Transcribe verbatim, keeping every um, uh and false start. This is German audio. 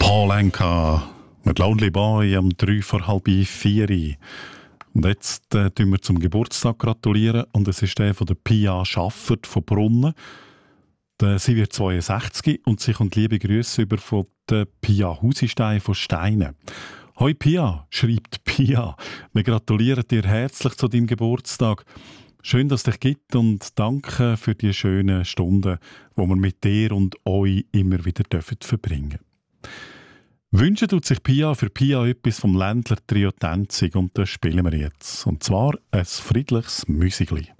Paul Anka mit Lonely Boy am drei vor halb vier. Und jetzt äh, tun wir zum Geburtstag gratulieren. Und es ist der von der Pia Schaffert von Brunnen. Der, sie wird zweiundsechzig und sie kommt liebe Grüße über von der Pia Husistein von Steinen. Hoi Pia, schreibt Pia. Wir gratulieren dir herzlich zu deinem Geburtstag. Schön, dass es dich gibt und danke für die schönen Stunden, die wir mit dir und euch immer wieder dürfen verbringen. Wünschen tut sich Pia für Pia etwas vom Ländler Trio Tänzig und das spielen wir jetzt. Und zwar ein friedliches Müsigli.